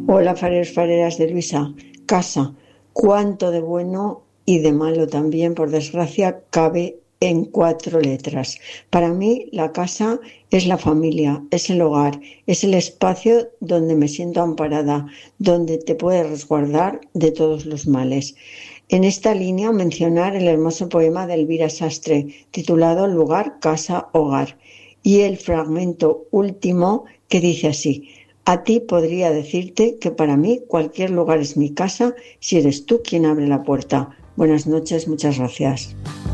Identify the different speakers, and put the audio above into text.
Speaker 1: Hola, fareros, fareras de Luisa. Casa. Cuánto de bueno y de malo también, por desgracia, cabe en 4 letras. Para mí, la casa es la familia, es el hogar, es el espacio donde me siento amparada, donde te puedes resguardar de todos los males. En esta línea, mencionar el hermoso poema de Elvira Sastre, titulado Lugar, casa, hogar, y el fragmento último que dice así: a ti podría decirte que para mí cualquier lugar es mi casa si eres tú quien abre la puerta. Buenas noches, muchas gracias.